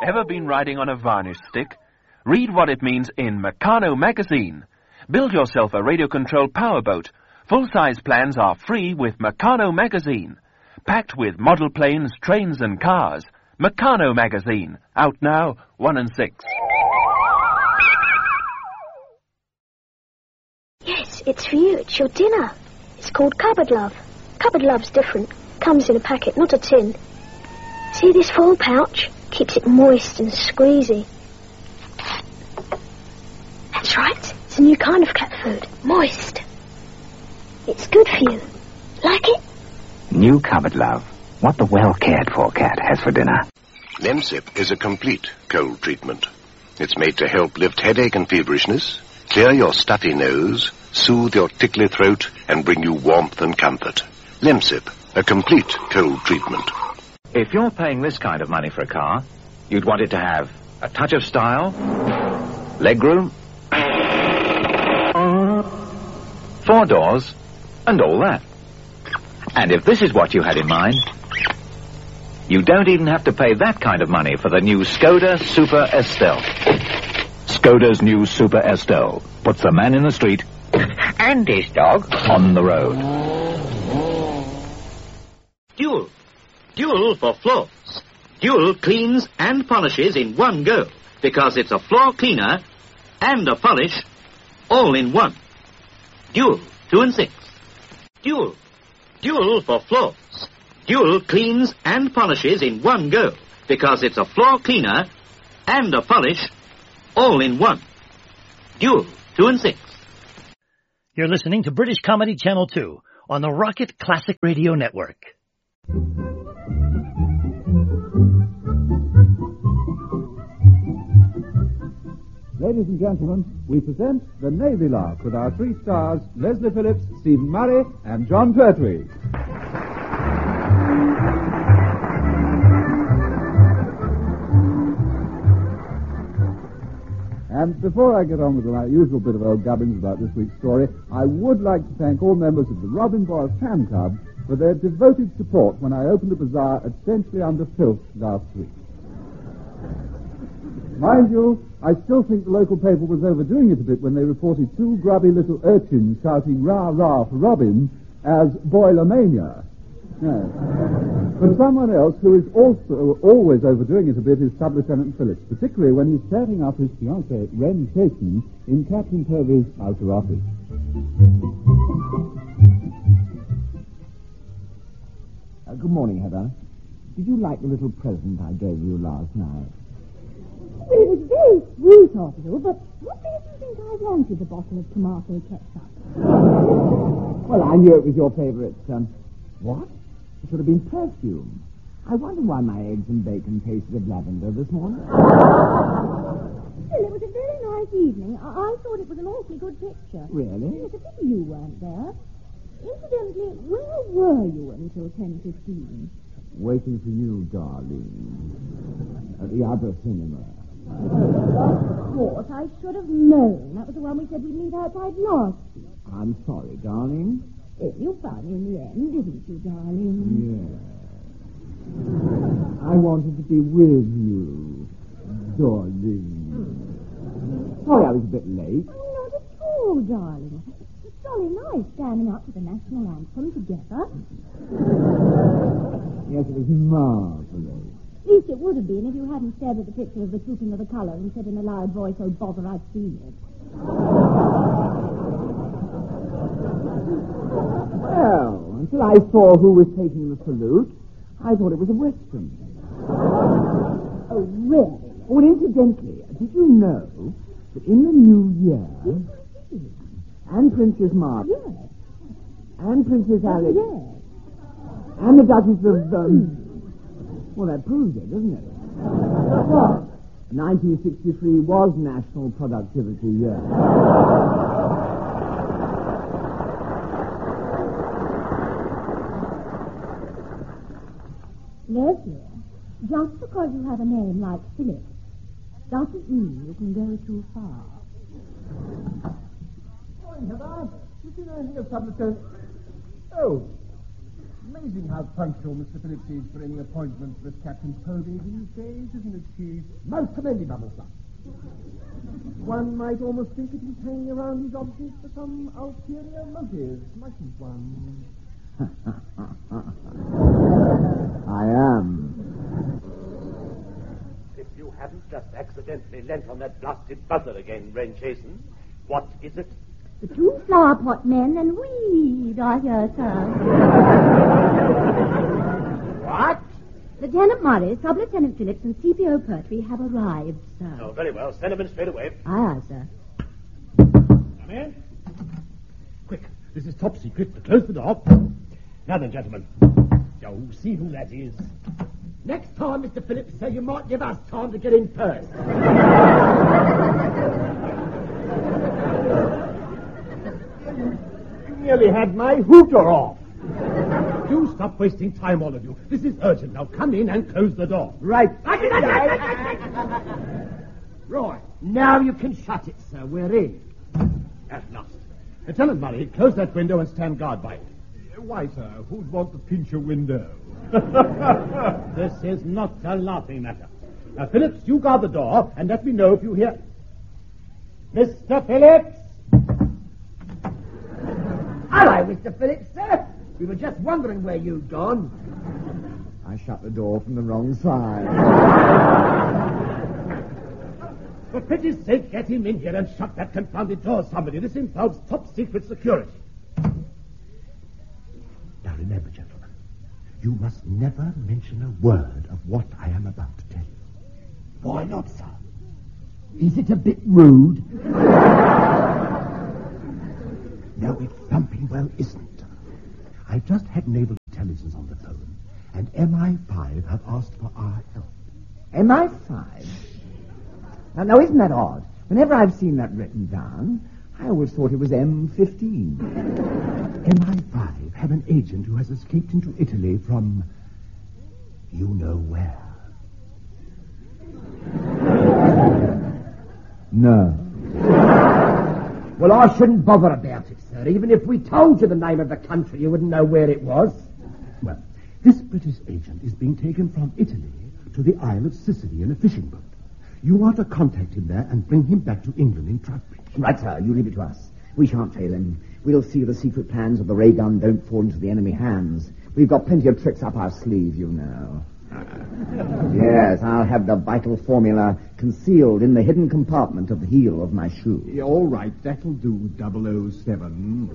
Ever been riding on a varnish stick? Read what it means in Meccano magazine. Build yourself a radio-controlled powerboat. Full-size plans are free with Meccano magazine. Packed with model planes, trains and cars. Meccano magazine. Out now, 1 and 6. Yes, it's for you. It's your dinner. It's called Cupboard Love. Cupboard Love's different. Comes in a packet, not a tin. See this foil pouch? Keeps it moist and squeezy. That's right. It's a new kind of cat food. Moist. It's good for you. Like it? New Cupboard Love. What the well-cared-for cat has for dinner. Lemsip is a complete cold treatment. It's made to help lift headache and feverishness, clear your stuffy nose, soothe your tickly throat, and bring you warmth and comfort. Lemsip, a complete cold treatment. If you're paying this kind of money for a car, you'd want it to have a touch of style, legroom, 4 doors, and all that. And if this is what you had in mind, you don't even have to pay that kind of money for the new Skoda Super Estelle. Skoda's new Super Estelle puts the man in the street and his dog on the road. Dual. Dual for floors. Dual cleans and polishes in one go, because it's a floor cleaner and a polish all in one. Dual, 2 and 6. Dual. Dual for floors. Dual cleans and polishes in one go, because it's a floor cleaner and a polish all in one. Dual, 2 and 6. You're listening to British Comedy Channel 2 on the Rocket Classic Radio Network. Ladies and gentlemen, we present The Navy Lark with our 3 stars, Leslie Phillips, Stephen Murray, and John Pertwee. And before I get on with my usual bit of old gubbins about this week's story, I would like to thank all members of the Robin Boyle Fan Club for their devoted support when I opened the bazaar at Essentially Under Filth last week. Mind you, I still think the local paper was overdoing it a bit when they reported 2 grubby little urchins shouting rah rah for Robin as Boilermania. Yes. But someone else who is also always overdoing it a bit is Sub-Lieutenant Phillips, particularly when he's setting up his fiancée, Wren Chayton, in Captain Purvis' outer office. Good morning, Heather. Did you like the little present I gave you last night? Well, it was very sweet of you, but what made you think I wanted a bottle of tomato ketchup? Well, I knew it was your favourite, what? It should have been perfume. I wonder why my eggs and bacon tasted of lavender this morning. Well, it was a very nice evening. I thought it was an awfully good picture. Really? Yes, a pity you weren't there. Incidentally, where were you until 10:15? Waiting for you, darling. At the other cinema. Of course, I should have known. That was the one we said we'd meet outside last week. I'm sorry, darling. You found me in the end, didn't you, darling? Yes. I wanted to be with you, darling. Sorry I was a bit late. Oh, not at all, darling. It's jolly nice standing up to the national anthem together. Yes, it was marvellous. At least it would have been if you hadn't stared at the picture of the swooping of the colour and said in a loud voice, "Oh, bother, I've seen it." Well, until I saw who was taking the salute, I thought it was a Western. Oh, really? Oh, and incidentally, did you know that in the new year, and Princess Margaret, Yes. and Princess Alex, Yes. and the Duchess of, well, that proves it, doesn't it? What? 1963 was National Productivity Year. Leslie, just because you have a name like Philip doesn't mean you can go too far. Morning, Heather. Did you know anything of Sub-Lieutenant... Oh, Amazing how punctual Mr. Phillips is for any appointments with Captain Povey these days, isn't it, Chief? Most commendable, sir. One might almost think that he's hanging around his object for some ulterior motives, mightn't one? I am. If you haven't just accidentally lent on that blasted buzzer again, Wren Chasen, what is it? The 2 flower pot men and weed are here, sir. What? Lieutenant Morris, Sub-Lieutenant Phillips, and CPO Pertwee have arrived, sir. Oh, very well. Send them in straight away. Aye, sir. Come in. Quick, this is top secret. Close the door. Now then, gentlemen, you'll see who that is. Next time, Mr. Phillips, so you might give us time to get in first. You nearly had my hooter off. Do stop wasting time, all of you. This is urgent. Now come in and close the door. Right. Right. Now you can shut it, sir. We're in. At last. Lieutenant Murray, close that window and stand guard by it. Why, sir? Who'd want to pinch a window? This is not a laughing matter. Now, Phillips, you guard the door and let me know if you hear... Mr. Phillips! Hello, Mr. Phillips, sir. We were just wondering where you'd gone. I shut the door from the wrong side. For pity's sake, get him in here and shut that confounded door, somebody. This involves top-secret security. Now, remember, gentlemen, you must never mention a word of what I am about to tell you. Why not, sir? Is it a bit rude? No, it thumping well isn't. I've just had Naval Intelligence on the phone, and MI5 have asked for our help. MI5? Now, isn't that odd? Whenever I've seen that written down, I always thought it was M15. MI5 have an agent who has escaped into Italy from... you know where. No. Well, I shouldn't bother about it, sir. Even if we told you the name of the country, you wouldn't know where it was. Well, this British agent is being taken from Italy to the Isle of Sicily in a fishing boat. You are to contact him there and bring him back to England in Troutbridge. Right, sir. You leave it to us. We shan't fail him. We'll see the secret plans of the ray gun don't fall into the enemy hands. We've got plenty of tricks up our sleeve, you know. Yes, I'll have the vital formula concealed in the hidden compartment of the heel of my shoe. Yeah, all right, that'll do, 007.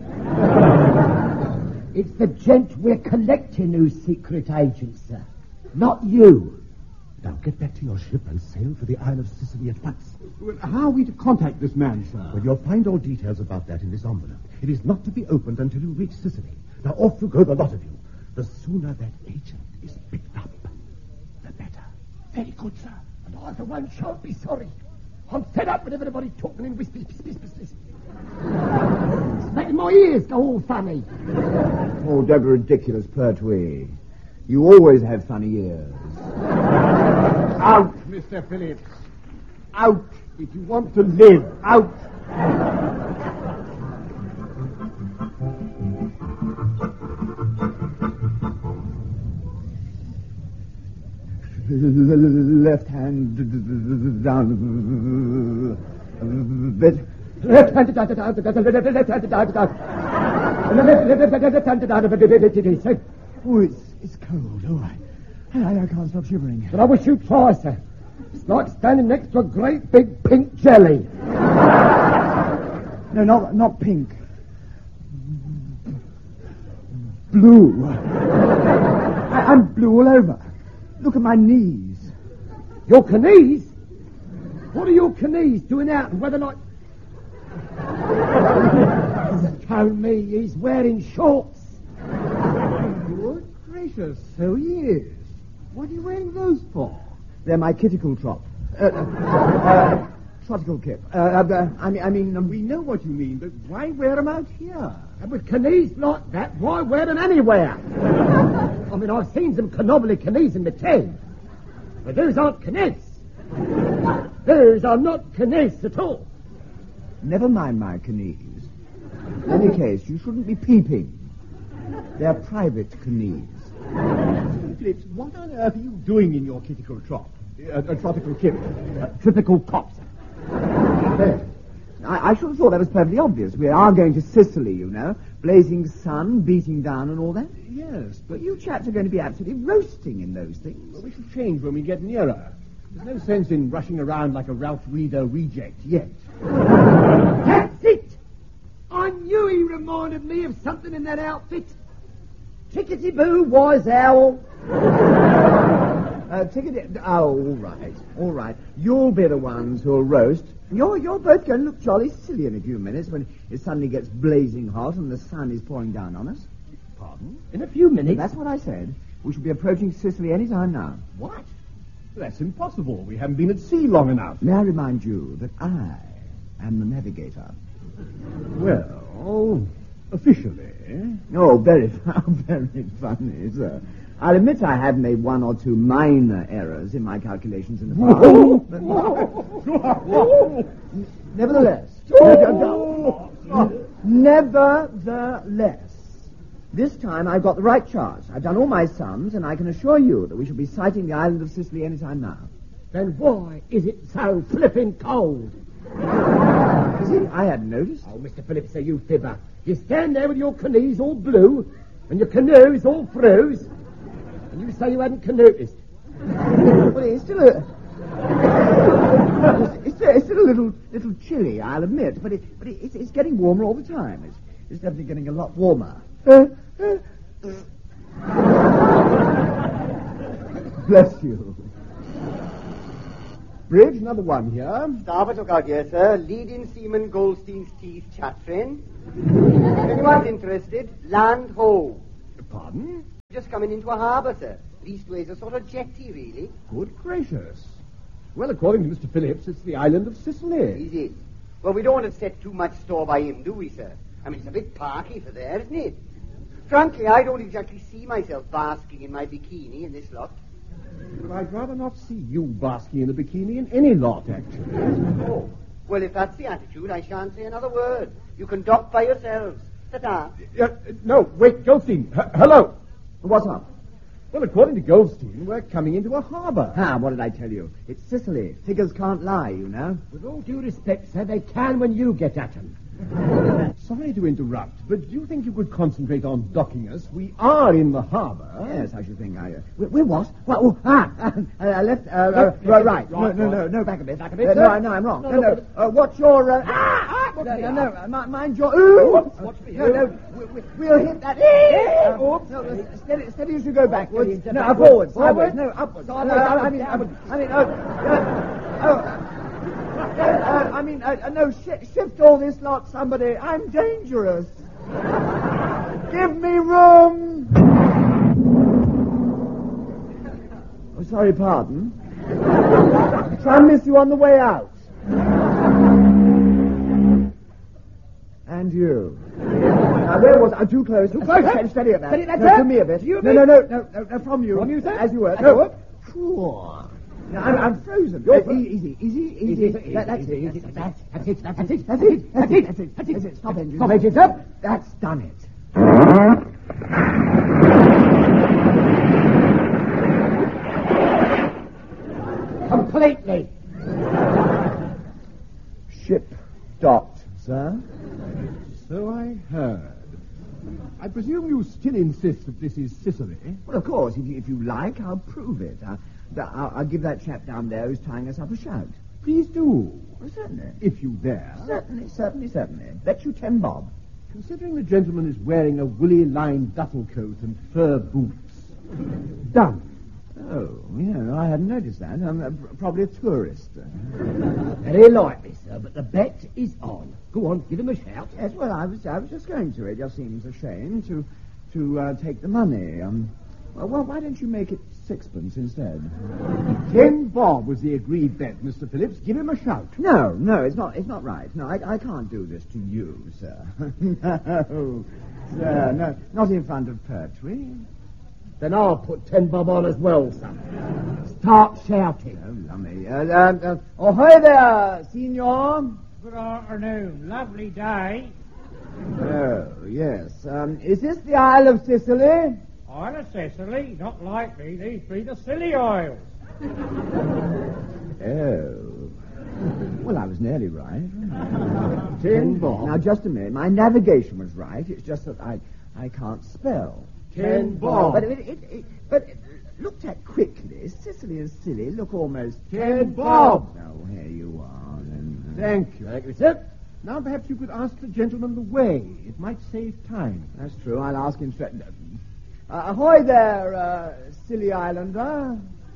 It's the gent we're collecting who's secret agent, sir. Not you. Now get back to your ship and sail for the Isle of Sicily at once. Well, how are we to contact this man, sir? Well, you'll find all details about that in this envelope. It is not to be opened until you reach Sicily. Now off you go, the lot of you. The sooner that agent is picked up, the better. Very good, sir. And I, for one, shan't be sorry. I'm fed up with everybody talking in whispers. It's making my ears go all funny. Oh, don't be ridiculous, Pertwee. You always have funny ears. Out, Mr. Phillips. Out, if you want to live. Out. Left hand down. Bit. Left hand down. Oh, it's cold. Oh, I can't stop shivering. But I wish you'd try, sir. It's like standing next to a great big pink jelly. No, not pink. Blue. I'm blue all over. Look at my knees. Your knees? What are your knees doing out and whether or not... Tell me, he's wearing shorts. Good gracious, so he is. What are you wearing those for? They're my kitticle trop. Trotical kip. I mean, we know what you mean, but why wear them out here? And with knees like that, why wear them anywhere? I mean, I've seen some canobbly knees in the tent. But those aren't knees. Those are not knees at all. Never mind my knees. In any case, you shouldn't be peeping. They're private canoes. Phillips, what on earth are you doing in your tropical tropical kit? Tropical cops. I should have thought that was perfectly obvious. We are going to Sicily, you know. Blazing sun, beating down and all that. Yes, But you chaps are going to be absolutely roasting in those things. well, we shall change when we get nearer. There's no sense in rushing around like a Ralph Reeder reject yet. That's it! I knew he reminded me of something in that outfit. Tickety-boo, wise owl. All right. You'll be the ones who'll roast. You're both going to look jolly silly in a few minutes when it suddenly gets blazing hot and the sun is pouring down on us. Pardon? In a few minutes. That's what I said. We shall be approaching Sicily any time now. What? That's impossible. We haven't been at sea long enough. May I remind you that I am the navigator? Well, officially. Oh, very funny, sir. I'll admit I have made one or two minor errors in my calculations in the past. Nevertheless, this time I've got the right charts. I've done all my sums, and I can assure you that we shall be sighting the island of Sicily any time now. Then why is it so flipping cold? Is it? I hadn't noticed. Oh, Mr. Phillips, you fibber. You stand there with your canoes all blue, and your canoes all froze, and you say you hadn't noticed. Well, it's still it's still a little chilly, I'll admit, but it's getting warmer all the time. It's definitely getting a lot warmer. Bless you. Bridge, another one here. Starboard lookout here, sir. Leading seaman Goldstein's Teeth chat train. If anyone's interested, land ho. Pardon? Just coming into a harbour, sir. Leastways a sort of jetty, really. Good gracious. Well, according to Mr. Phillips, it's the island of Sicily. Is it? Well, we don't want to set too much store by him, do we, sir? I mean, it's a bit parky for there, isn't it? Frankly, I don't exactly see myself basking in my bikini in this lot. But I'd rather not see you basking in a bikini in any lot, actually. Oh. Well, if that's the attitude, I shan't say another word. You can dock by yourselves. Ta-ta. No, wait, Goldstein. Hello. What's up? Well, according to Goldstein, we're coming into a harbour. What did I tell you? It's Sicily. Figures can't lie, you know. With all due respect, sir, they can when you get at them. Sorry to interrupt, but do you think you could concentrate on docking us? We are in the harbour. Yes, I should think we're what? I left, right. No, back a bit. No, I'm wrong. No, what's your, mind your, no, we'll hit that. No, steady as you go backwards. No, forwards, sideways, no, upwards. No, shift all this lot, somebody. I'm dangerous. Give me room. Oh, sorry, pardon. Try and miss you on the way out. And you. Now, where was I? Too close. Too close. Steady at that. Steady at that, to me a bit. No, from you. From you, sir? As you were. No. No, I'm frozen. Easy. That's it. Stop engine, sir. That's done it. Completely. Ship docked, sir. So I heard. I presume you still insist that this is Sicily? Well, of course. If you like, I'll prove it. I'll give that chap down there who's tying us up a shout. Please do. Well, certainly. If you dare. Certainly. Bet you 10 bob. Considering the gentleman is wearing a woolly-lined duffel coat and fur boots. Done. Oh, I hadn't noticed that. I'm probably a tourist. Very likely, sir, but the bet is on. Go on, give him a shout. Yes, well, I was just going to. It just seems a shame to take the money. Well, why don't you make it 6pence instead? 10 bob was the agreed bet, Mr. Phillips. Give him a shout. No, it's not right. No, I can't do this to you, sir. No, sir, no, not in front of Pertwee. Then I'll put 10 bob on as well, son. Start shouting. Oh, lummy. Ahoy there, senor. Good afternoon. Lovely day. Oh, yes. Is this the Isle of Sicily? Isle of Sicily? Not likely. These be the Scilly Isles. Oh. Well, I was nearly right. 10 bob. Now, just a minute. My navigation was right. It's just that I can't spell. 10 bob. But looked at quickly, Sicily and Scilly look almost... 10 bob. Oh, here you are, then. Thank you, sir. Now, perhaps you could ask the gentleman the way. It might save time. That's true. I'll ask him straight. Ahoy there, Scilly Islander.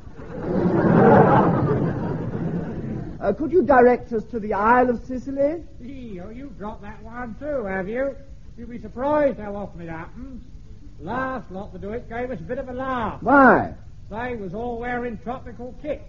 Could you direct us to the Isle of Sicily? Oh, you've got that one too, have you? You'll be surprised how often it happens. Last lot to do it gave us a bit of a laugh. Why? They was all wearing tropical kits.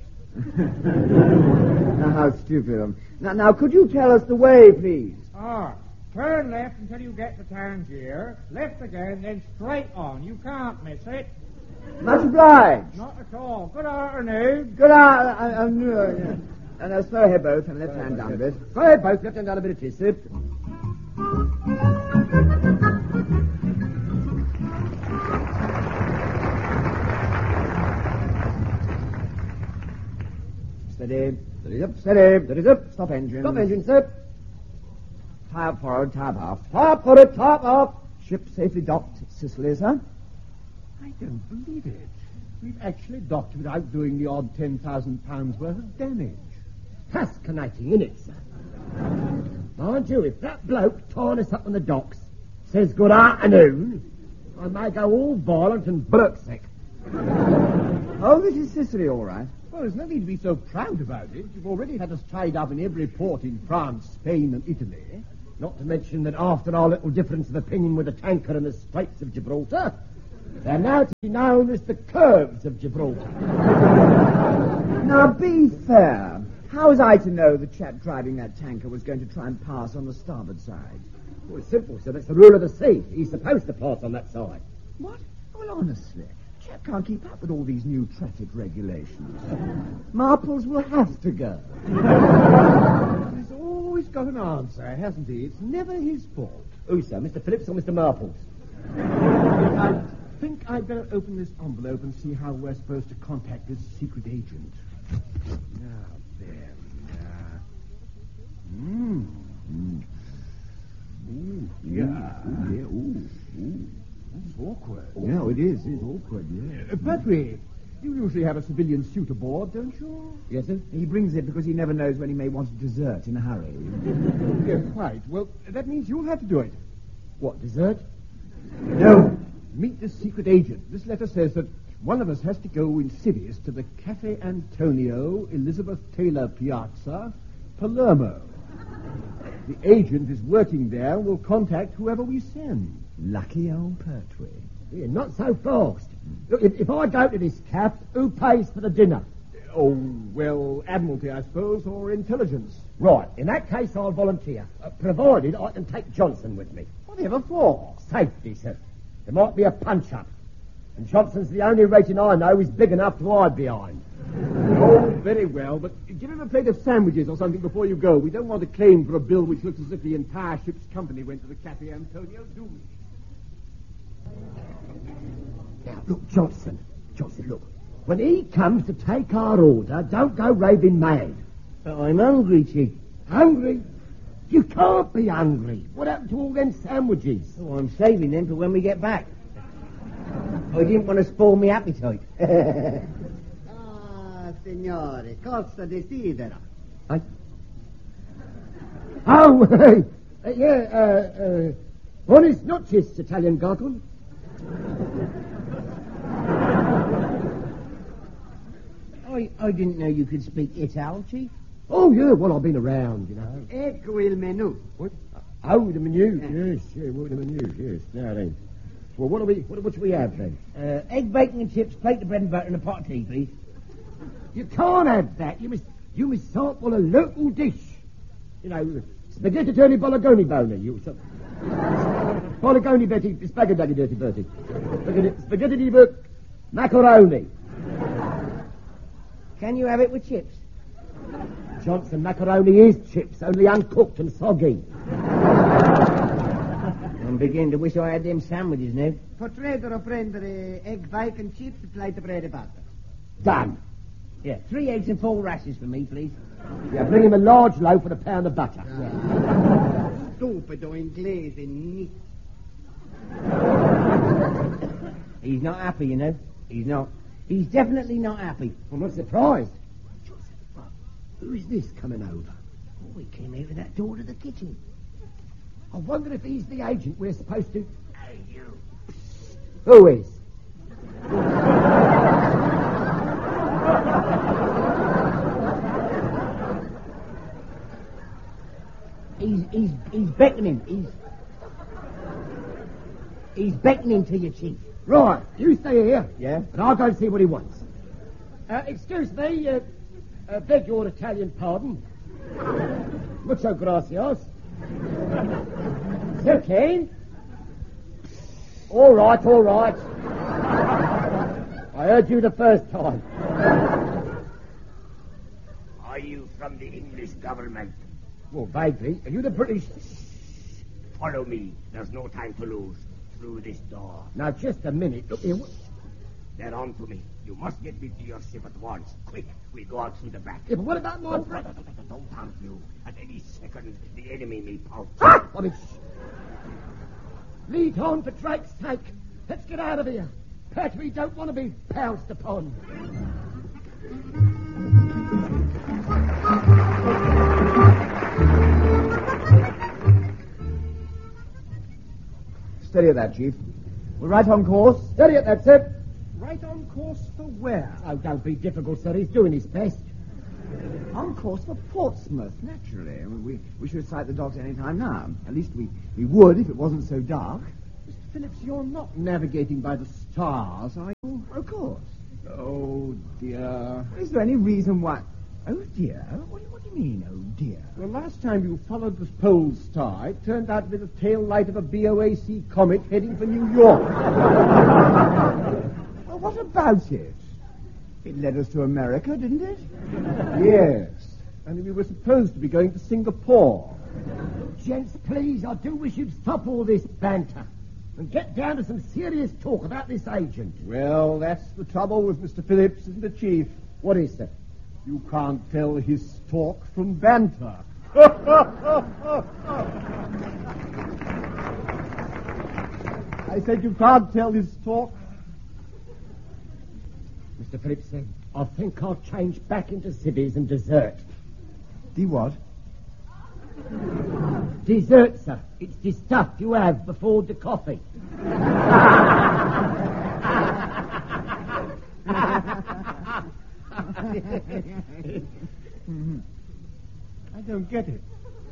Now, how stupid. Now, could you tell us the way, please? Turn left until you get to Tangier. Left again, then straight on. You can't miss it. Much obliged. Not at all. Good afternoon. Good afternoon. And let's throw ahead both and left hand down a bit. Go ahead, both. Left hand down a bit, it is, sir. Steady. Steady up. Steady. Steady up. Stop engine. Stop engine, sir. Tie up forward, tie up aft. Tie up forward, tie up aft. Ship safely docked at Sicily, sir. I don't believe it. We've actually docked without doing the odd £10,000 worth of damage. Fascinating, isn't it, sir? Mind you, if that bloke tying us up on the docks says good afternoon, I may go all violent and berserk. Oh, this is Sicily, all right. Well, there's no need to be so proud about it. You've already had us tied up in every port in France, Spain, and Italy. Not to mention that after our little difference of opinion with the tanker in the Straits of Gibraltar, they're now to be known as the Curves of Gibraltar. Now, be fair. How was I to know the chap driving that tanker was going to try and pass on the starboard side? Well, it's simple, sir. That's the rule of the sea. He's supposed to pass on that side. What? Well, honestly, chap can't keep up with all these new traffic regulations. Marples will have to go. He's always got an answer, hasn't he? It's never his fault. Who, sir? Mr. Phillips or Mr. Marples? I think I'd better open this envelope and see how we're supposed to contact this secret agent. Now, then. Ooh, yeah. That's awkward. Yeah, it is. It's awkward, yeah. Petrie, you usually have a civilian suit aboard, don't you? Yes, sir. He brings it because he never knows when he may want to desert in a hurry. Yes, quite. Well, that means you'll have to do it. What, desert? No. Meet the secret agent. This letter says that one of us has to go in civies to the Cafe Antonio, Elizabeth Taylor Piazza, Palermo. The agent is working there and will contact whoever we send. Lucky old Pertwee. Yeah, not so fast. Look, if I go to this cap, who pays for the dinner? Oh, well, Admiralty, I suppose, or Intelligence. Right. In that case, I'll volunteer, provided I can take Johnson with me. Whatever for? Safety, sir. There might be a punch-up. And Johnson's the only rating I know is big enough to hide behind. Oh, very well, but give him a plate of sandwiches or something before you go. We don't want to claim for a bill which looks as if the entire ship's company went to the Cafe Antonio, do we? Now, look, Johnson, look. When he comes to take our order, don't go raving mad. But I'm hungry, Chief. Hungry? You can't be hungry. What happened to all them sandwiches? Oh, I'm saving them for when we get back. I didn't want to spoil my appetite. Signore, cosa desidera? Buenas noches, Italian gargle. I didn't know you could speak Ital, Chief. Oh, yeah, well, I've been around, you know. Ecco il menù. What? Oh, the menu. Yes, well, the menu, yes. Now then. Well, what should we have then? Egg, bacon and chips, plate of bread and butter and a pot of tea, please. You can't have that. You must sample a local dish. You know, spaghetti turny bologoni boner. Bologoni Betty, spaghetti dirty Bertie. Spaghetti book, macaroni. Can you have it with chips? Johnson, macaroni is chips, only uncooked and soggy. I'm beginning to wish I had them sandwiches, Ned. For trader or prendere, egg, bacon, chips, a plate of bread and butter. Done. Yeah, 3 eggs and 4 rashers for me, please. Yeah, bring him a large loaf and a pound of butter. Stupido inglese, nit. He's not happy, you know. He's not. He's definitely not happy. I'm not surprised. Who is this coming over? Oh, he came out of that door to the kitchen. I wonder if he's the agent we're supposed to... Hey, you. Who is? He's beckoning. He's beckoning to you, Chief. Right, you stay here. Yeah? And I'll go and see what he wants. Excuse me, beg your Italian pardon. Mucho gracias. Sir Kane? All right. I heard you the first time. Are you from the English government? Well, vaguely. Are you the British... Follow me. There's no time to lose. Through this door. Now, just a minute. Look here. They're on to me. You must get me to your ship at once. Quick, we go out through the back. Yeah, but what about my friend? Don't harm you. At any second, the enemy may pounce. Ah! Well, lead on for Drake's sake. Let's get out of here. Pat, we don't want to be pounced upon. Steady at that, Chief. We're right on course. Steady at that, sir. Right on course for where? Oh, don't be difficult, sir. He's doing his best. On course for Portsmouth, naturally. We should sight the docks any time now. At least we would if it wasn't so dark. Mr. Phillips, you're not navigating by the stars, are you? Of course. Oh, dear. Is there any reason why... Oh, dear? What do you mean, oh, dear? The last time you followed the pole star, it turned out to be the tail light of a BOAC comet heading for New York. Well, what about it? It led us to America, didn't it? Yes. And we were supposed to be going to Singapore. Gents, please, I do wish you'd stop all this banter and get down to some serious talk about this agent. Well, that's the trouble with Mr. Phillips, isn't it, Chief? What is it? You can't tell his talk from banter. I said you can't tell his talk. Mr. Phillips, I think I'll change back into civvies and dessert. The what? Dessert, sir. It's the stuff you have before the coffee. I don't get it.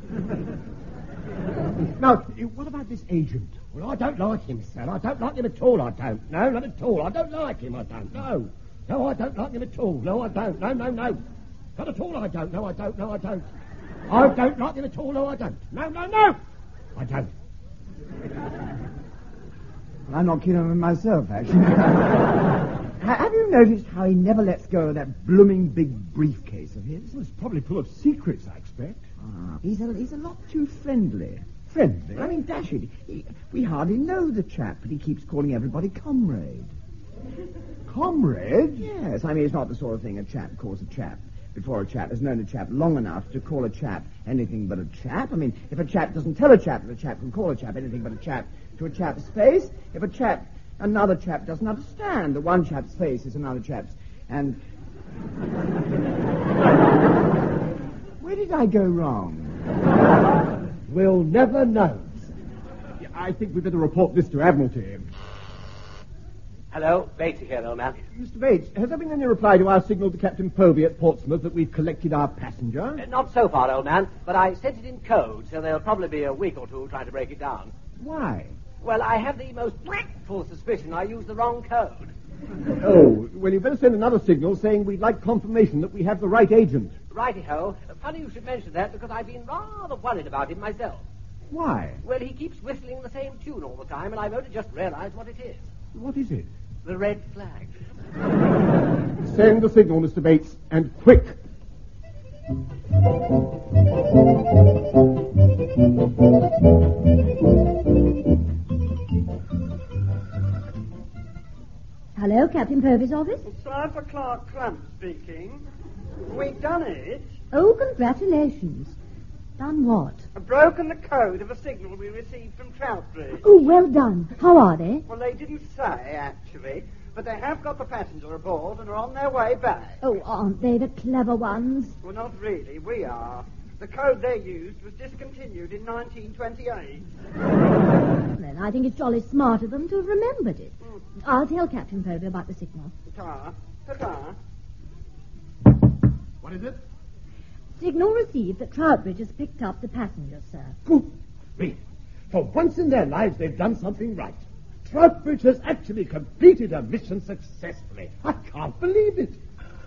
Now, what about this agent? Well, I don't like him, sir. I don't like him at all, I don't. No, not at all. I don't like him, I don't. No. No, I don't like him at all. No, I don't. No. Not at all, I don't. No, I don't. I don't like him at all. No, I don't. No. I don't. Well, I'm not keen on him myself, actually. Have you noticed how he never lets go of that blooming big briefcase of his? Well, it's probably full of secrets, I expect. He's a lot too friendly. Friendly? I mean, dash it. We hardly know the chap, but he keeps calling everybody comrade. Comrade? Yes, I mean, it's not the sort of thing a chap calls a chap before a chap has known a chap long enough to call a chap anything but a chap. I mean, if a chap doesn't tell a chap that a chap can call a chap anything but a chap to a chap's face, if another chap doesn't understand that one chap's face is another chap's, and... Where did I go wrong? We'll never know. I think we'd better report this to Admiralty. Hello, Bates here, old man. Mr. Bates, has there been any reply to our signal to Captain Povey at Portsmouth that we've collected our passenger? Not so far, old man, but I sent it in code, so there'll probably be a week or two trying to break it down. Why? Well, I have the most dreadful suspicion I used the wrong code. Oh, well, you'd better send another signal saying we'd like confirmation that we have the right agent. Righty-ho. Funny you should mention that, because I've been rather worried about him myself. Why? Well, he keeps whistling the same tune all the time, and I've only just realized what it is. What is it? The red flag. Send the signal, Mr. Bates, and quick. Captain Purvis' office? Cypher Clark Clump speaking. We've done it. Oh, congratulations. Done what? Broken the code of a signal we received from Troutbridge. Oh, well done. How are they? Well, they didn't say, actually, but they have got the passenger aboard and are on their way back. Oh, aren't they the clever ones? Well, not really. We are. The code they used was discontinued in 1928. Then I think it's jolly smart of them to have remembered it. I'll tell Captain Purvis about the signal. Ta-ta. Ta-ta. What is it? Signal received that Troutbridge has picked up the passenger, sir. Good grief. For once in their lives, they've done something right. Troutbridge has actually completed a mission successfully. I can't believe it.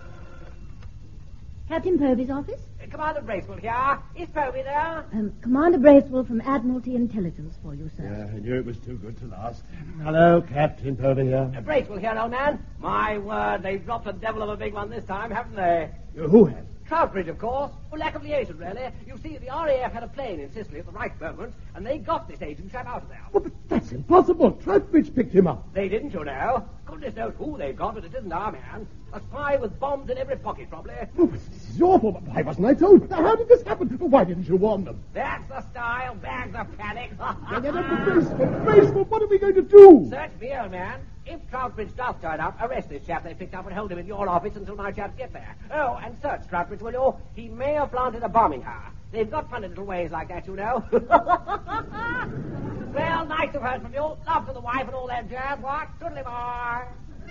Captain Purvis' office? Commander Bracewell here. Is Povey there? Commander Bracewell from Admiralty Intelligence for you, sir. Yeah, I knew it was too good to last. Hello, Captain Purvis here. Bracewell here, old man. My word, they've dropped a devil of a big one this time, haven't they? Who has? Troutbridge, of course. For lack of liaison, really. You see, the RAF had a plane in Sicily at the right moment, and they got this agent chap out of there. Well, but that's impossible. Troutbridge picked him up. They didn't, you know. Goodness knows who they've got, but it isn't our man. A spy with bombs in every pocket, probably. Oh, but this is awful. But why wasn't I told? How did this happen? Why didn't you warn them? That's the style. Bags of panic. Bracewell, what are we going to do? Search me, old man. If Troutbridge does turn up, arrest this chap they picked up and hold him in your office until my chaps get there. Oh, and search Troutbridge, will you? He may have planted a bomb in her. They've got funny little ways like that, you know. Well, nice to have heard from you. Love to the wife and all that jazz, what? Toodly bye.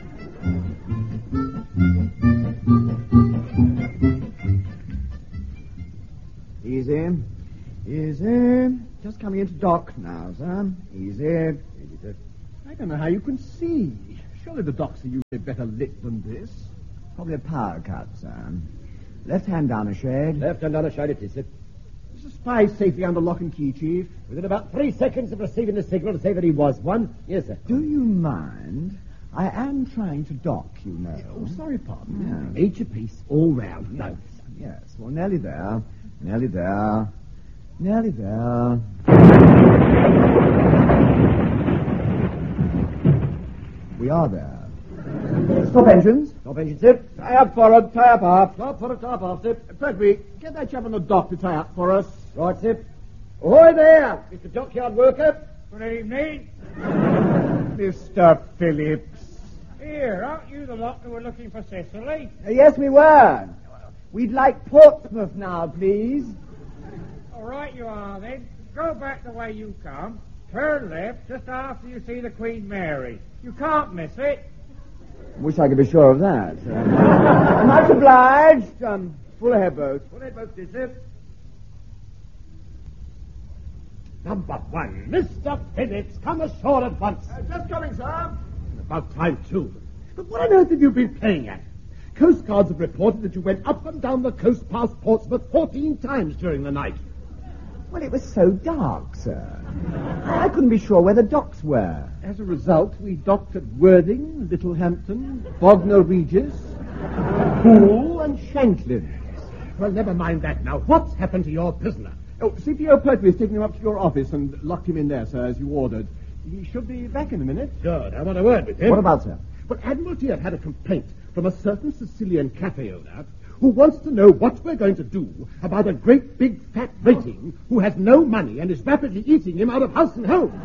Easy. Easy. Just coming into dock now, sir. Easy. Easy, sir. I don't know how you can see. Surely the docks are usually better lit than this. Probably a power cut, sir. Left hand down a shade. Left hand down a shade it is, sir. Is the spy safely under lock and key, Chief? Within about 3 seconds of receiving the signal to say that he was one. Yes, sir. Do you mind? I am trying to dock, you know. Oh, sorry, pardon. Yeah. Each a piece, all round. No. Yes, well, nearly there. Nearly there. Nearly there. We are there. Stop engines. Stop engines, sir. Tie up forward, tie up aft. Stop forward, tie up aft, sir. Pedway, get that chap on the dock to tie up for us. Right, sir. Ahoy there, Mr. Dockyard Worker. Good evening. Mr. Phillips. Here, aren't you the lot who were looking for Sicily? Yes, we were. We'd like Portsmouth now, please. All right, you are then. Go back the way you come. Turn left just after you see the Queen Mary. You can't miss it. Wish I could be sure of that. Much obliged. Full ahead boat. Full ahead boat, sir. Number 1, Mr. Phillips, come ashore at once. Just coming, sir. About time, too. But what on earth have you been playing at? Coast Guards have reported that you went up and down the coast past Portsmouth 14 times during the night. Well, it was so dark, sir. I couldn't be sure where the docks were. As a result, we docked at Worthing, Littlehampton, Bognor Regis, Poole, and Shanklin. Well, never mind that now. What's happened to your prisoner? Oh, CPO Pertwee has taken him up to your office and locked him in there, sir, as you ordered. He should be back in a minute. Good. I want a word with him. What about, sir? Well, Admiralty have had a complaint from a certain Sicilian cafe owner who wants to know what we're going to do about a great big fat rating who has no money and is rapidly eating him out of house and home.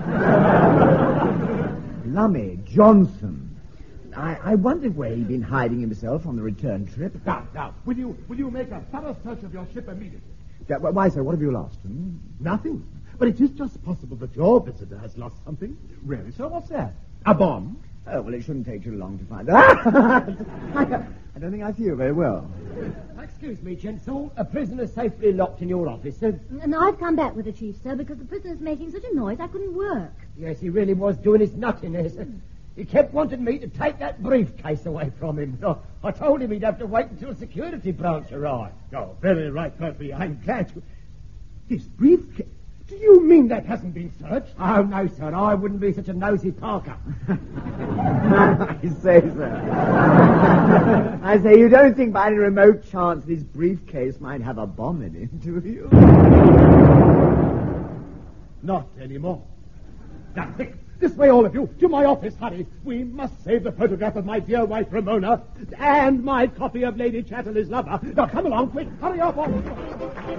Lummy Johnson. I wondered where he'd been hiding himself on the return trip. Now, will you make a thorough search of your ship immediately? Why, sir? What have you lost? Nothing. But it is just possible that your visitor has lost something. Really, sir? What's that? A bomb. Oh, well, it shouldn't take too long to find out. I don't think I feel very well. Excuse me, gents. A prisoner safely locked in your office, sir. And I've come back with the chief, sir, because the prisoner's making such a noise I couldn't work. Yes, he really was doing his nuttiness. He kept wanting me to take that briefcase away from him. I told him he'd have to wait until security branch arrived. Oh, very right, Pertwee. I'm glad to... This briefcase... Do you mean that hasn't been searched? Oh, no, sir. I wouldn't be such a nosy Parker. I say, sir. I say, you don't think by any remote chance this briefcase might have a bomb in it, do you? Not anymore. Now, quick. This way, all of you. To my office, hurry. We must save the photograph of my dear wife, Ramona, and my copy of Lady Chatterley's Lover. Now, come along, quick. Hurry up, all of you.